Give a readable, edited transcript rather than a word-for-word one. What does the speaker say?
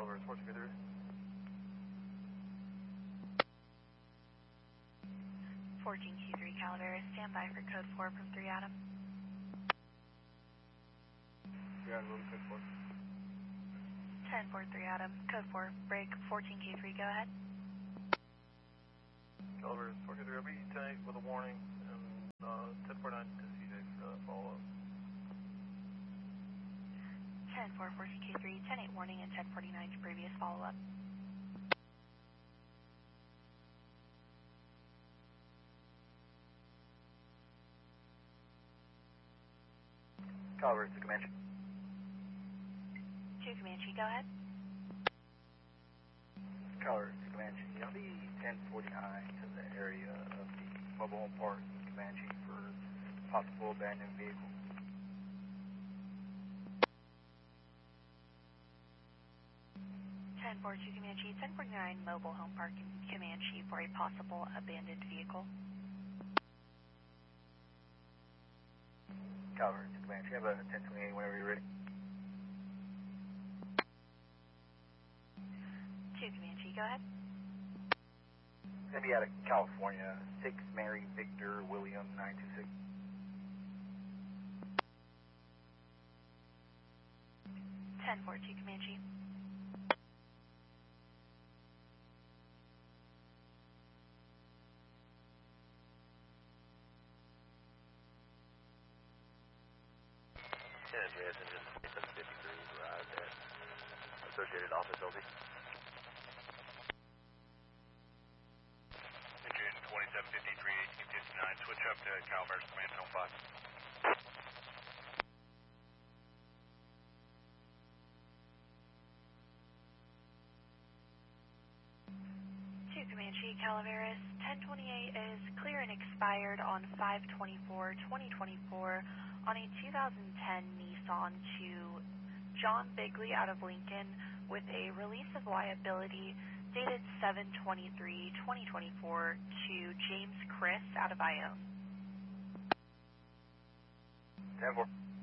Calaveras 423. 14Q3 Calaveras, stand by for code 4 from 3 Adam. 3 Adam, move code 4. 10-4-3 Adam, code 4, break 14Q3, go ahead. Calaveras 423, I'll be 10-8 with a warning, and 10-4-9 to CJ for follow-up. 10-4, 14Q3, 10-8 warning, and 10-49 to previous follow-up. Calaveras to Comanche. 2 Comanche, go ahead. Calaveras to Comanche, I'll be 1049 to the area of the mobile home park in Comanche for possible abandoned vehicle. 10-4 to Comanche, 1049 mobile home park in Comanche for a possible abandoned vehicle. Calaveras to Comanche, have a 1028 whenever you're ready. 2 Comanche, go ahead. Gonna be out of California, 6 Mary Victor William 926. 10-4 to Comanche. Yes, engine 2753 arrived at Associated Office LV. Engine 2753, 1859, switch up to Calaveras Command Zone 5. 2 Comanche, Calaveras, 1028 is clear and expired on 5/24/2024 on a 2010 Nissan to John Bigley out of Lincoln with a release of liability dated 7/23/2024 to James Chris out of Ione. 10-4.